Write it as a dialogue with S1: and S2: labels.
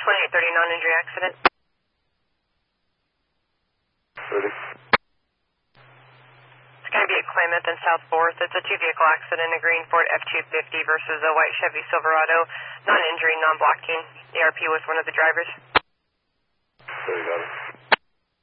S1: 2830 non-injury accident.
S2: 30.
S1: It's going to be at Klamath and South 4th. It's a two-vehicle accident, a green Ford F-250 versus a white Chevy Silverado. Non-injury, non-blocking. ARP was one of the drivers.
S2: 30, got it.